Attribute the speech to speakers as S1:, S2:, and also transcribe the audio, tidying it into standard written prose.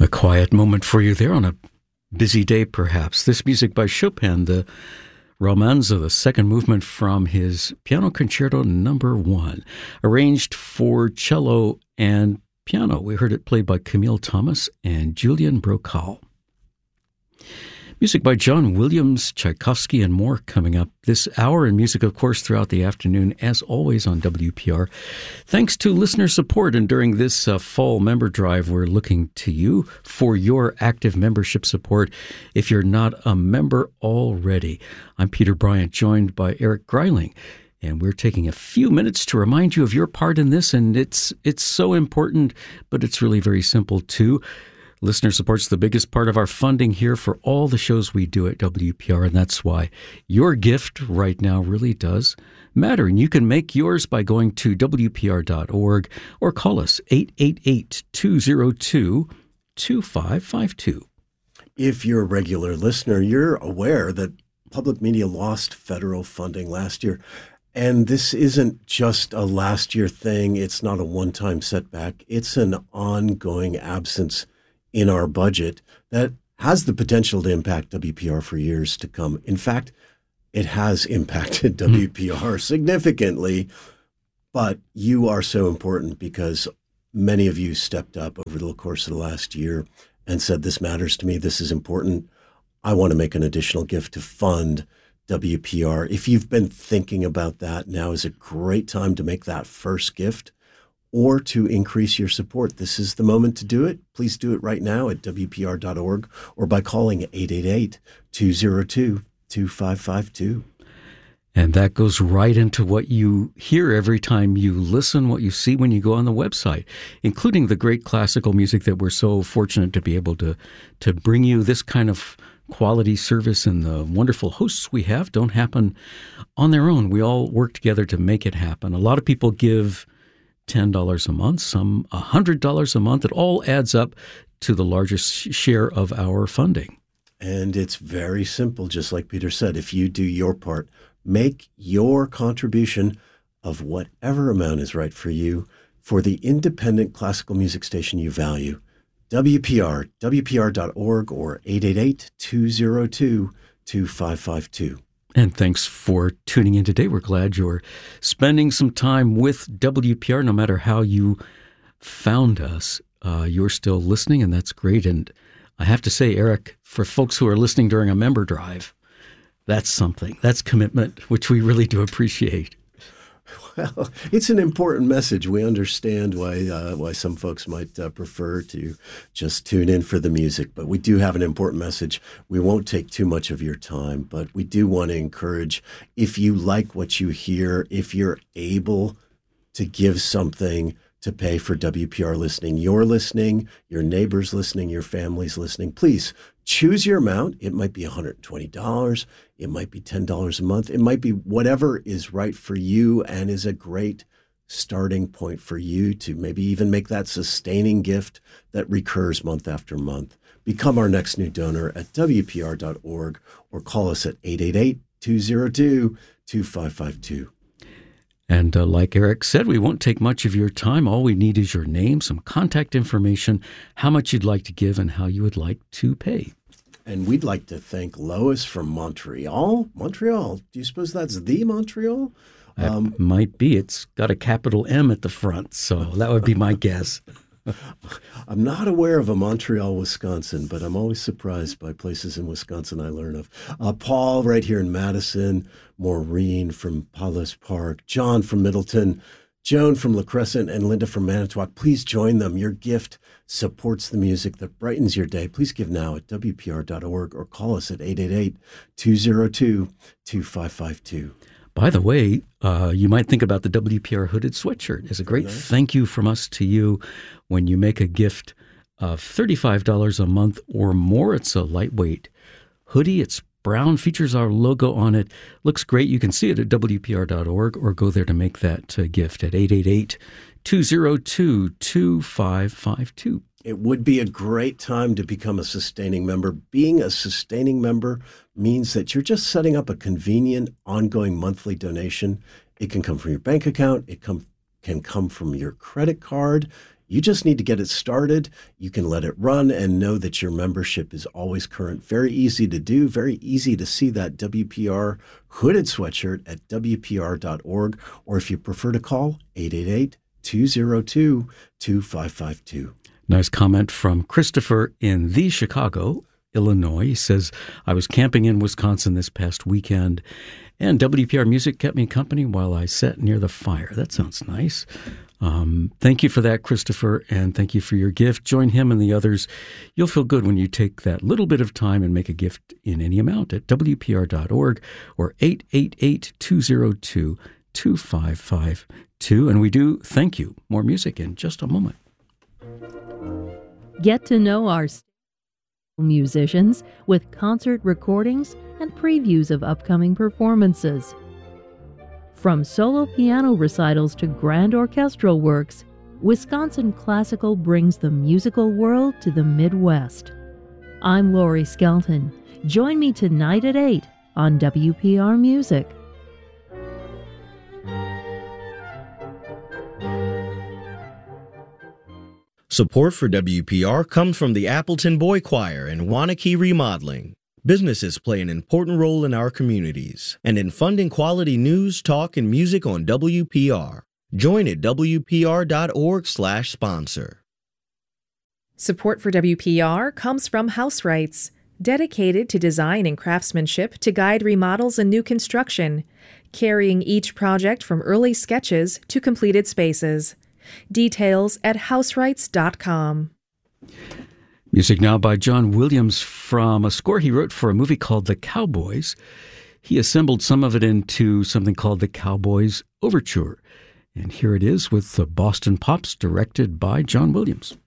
S1: A quiet moment for you there on a busy day, perhaps. This music by Chopin, the Romanza, the second movement from his Piano Concerto Number 1, arranged for cello and piano. We heard it played by Camille Thomas and Julian Brocal. Music by John Williams, Tchaikovsky, and more coming up this hour, and music, of course, throughout the afternoon, as always on WPR. Thanks to listener support, and during this fall member drive, we're looking to you for your active membership support if you're not a member already. I'm Peter Bryant, joined by Eric Greiling, and we're taking a few minutes to remind you of your part in this, and it's so important, but it's really very simple, too. Listener support's the biggest part of our funding here for all the shows we do at WPR, and that's why your gift right now really does matter. And you can make yours by going to WPR.org or call us 888-202-2552.
S2: If you're a regular listener, you're aware that public media lost federal funding last year. And this isn't just a last year thing. It's not a one-time setback. It's an ongoing absence in our budget that has the potential to impact WPR for years to come. In fact, it has impacted WPR significantly, but you are so important because many of you stepped up over the course of the last year and said, this matters to me, this is important. I want to make an additional gift to fund WPR. If you've been thinking about that, now is a great time to make that first gift or to increase your support. This is the moment to do it. Please do it right now at WPR.org or by calling 888-202-2552.
S1: And that goes right into what you hear every time you listen, what you see when you go on the website, including the great classical music that we're so fortunate to be able to bring you. This kind of quality service, and the wonderful hosts we have don't happen on their own. We all work together to make it happen. A lot of people give $10 a month, some $100 a month. It all adds up to the largest share of our funding.
S2: And it's very simple, just like Peter said. If you do your part, make your contribution of whatever amount is right for you for the independent classical music station you value. WPR, WPR.org or 888-202-2552.
S1: And thanks for tuning in today. We're glad you're spending some time with WPR. No matter how you found us, you're still listening, and that's great. And I have to say, Eric, for folks who are listening during a member drive, that's something. That's commitment, which we really do appreciate.
S2: Well, it's an important message. We understand why some folks might prefer to just tune in for the music, but we do have an important message. We won't take too much of your time, but we do want to encourage, if you like what you hear, if you're able to give something to pay for WPR listening, your neighbors listening, your family's listening, please choose your amount. It might be $120. It might be $10 a month. It might be whatever is right for you and is a great starting point for you to maybe even make that sustaining gift that recurs month after month. Become our next new donor at WPR.org or call us at 888-202-2552.
S1: And like Eric said, we won't take much of your time. All we need is your name, some contact information, how much you'd like to give, and how you would like to pay.
S2: And we'd like to thank Lois from Montreal. Montreal. Do you suppose that's the Montreal?
S1: That might be. It's got a capital M at the front, so that would be my guess.
S2: I'm not aware of a Montreal, Wisconsin, but I'm always surprised by places in Wisconsin I learn of. Paul right here in Madison, Maureen from Palos Park, John from Middleton, Joan from La Crescent, and Linda from Manitowoc. Please join them. Your gift supports the music that brightens your day. Please give now at WPR.org or call us at 888-202-2552.
S1: By the way, you might think about the WPR hooded sweatshirt as a great thank you from us to you when you make a gift of $35 a month or more. It's a lightweight hoodie. It's brown, features our logo on it. Looks great. You can see it at WPR.org or go there to make that gift at 888-202-2552.
S2: It would be a great time to become a sustaining member. Being a sustaining member means that you're just setting up a convenient, ongoing monthly donation. It can come from your bank account. It can come from your credit card. You just need to get it started. You can let it run and know that your membership is always current. Very easy to do, very easy to see that WPR hooded sweatshirt at WPR.org, or if you prefer to call, 888-202-2552.
S1: Nice comment from Christopher in the Chicago, Illinois. He says, I was camping in Wisconsin this past weekend, and WPR music kept me company while I sat near the fire. That sounds nice. Thank you for that, Christopher, and thank you for your gift. Join him and the others. You'll feel good when you take that little bit of time and make a gift in any amount at WPR.org or 888-202-2552. And we do thank you. More music in just a moment.
S3: Get to know our musicians with concert recordings and previews of upcoming performances. From solo piano recitals to grand orchestral works, Wisconsin Classical brings the musical world to the Midwest. I'm Lori Skelton. Join me tonight at 8 on WPR Music.
S4: Support for WPR comes from the Appleton Boy Choir and Waunakee Remodeling. Businesses play an important role in our communities and in funding quality news, talk, and music on WPR. Join at WPR.org/sponsor.
S5: Support for WPR comes from House Rights, dedicated to design and craftsmanship to guide remodels and new construction, carrying each project from early sketches to completed spaces. Details at houserights.com.
S1: Music now by John Williams from a score he wrote for a movie called The Cowboys. He assembled some of it into something called The Cowboys Overture. And here it is with the Boston Pops, directed by John Williams.